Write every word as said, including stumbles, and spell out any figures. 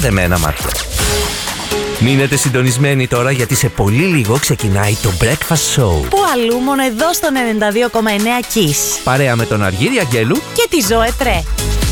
δεμένα μάτια. Μείνετε συντονισμένοι τώρα, γιατί σε πολύ λίγο ξεκινάει το Breakfast Show. Πού αλλού, μόνο εδώ στον ενενήντα δύο κόμμα εννέα Kiss. Παρέα με τον Αργύρη Αγγέλου Και τη Ζωέ Τρέ.